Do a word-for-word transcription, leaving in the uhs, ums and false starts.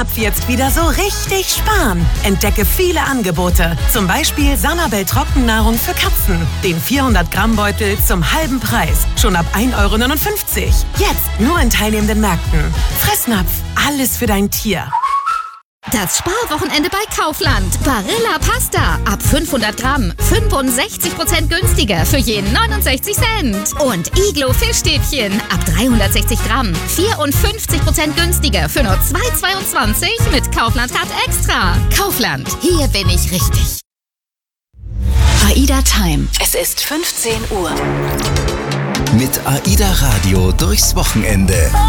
Fressnapf jetzt wieder so richtig sparen. Entdecke viele Angebote. Zum Beispiel Sanabel Trockennahrung für Katzen. Den vierhundert Gramm Beutel zum halben Preis. Schon ab ein Euro neunundfünfzig. Jetzt nur in teilnehmenden Märkten. Fressnapf, alles für dein Tier. Das Sparwochenende bei Kaufland. Barilla Pasta. Ab fünfhundert Gramm. fünfundsechzig Prozent günstiger für jeden neunundsechzig Cent. Und Iglo Fischstäbchen. Ab dreihundertsechzig Gramm. vierundfünfzig Prozent günstiger für nur zwei Euro zweiundzwanzig mit Kaufland Card Extra. Kaufland. Hier bin ich richtig. AIDA Time. Es ist fünfzehn Uhr. Mit AIDA Radio durchs Wochenende.